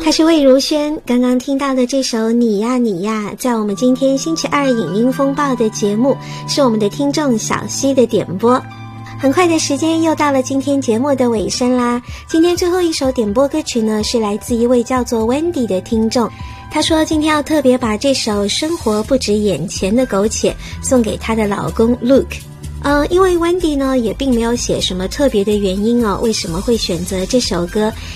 她是魏如萱。刚刚听到的这首你呀你呀，在我们今天星期二影音风暴的节目，是我们的听众小溪的点播。很快的时间又到了今天节目的尾声啦。今天最后一首点播歌曲呢，是来自一位叫做 Wendy 的听众。她说今天要特别把这首生活不止眼前的苟且送给她的老公 Luke。因为 Wendy 呢也并没有写什么特别的原因哦，为什么会选择这首歌，